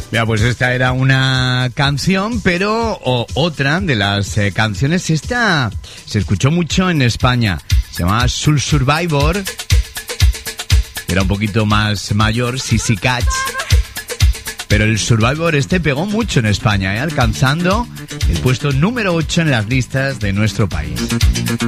Mira, pues esta era una canción, pero otra de las canciones, esta se escuchó mucho en España. Se llamaba Soul Survivor. Era un poquito más mayor, Sissy Catch. Pero el Survivor este pegó mucho en España, alcanzando el puesto número 8 en las listas de nuestro país.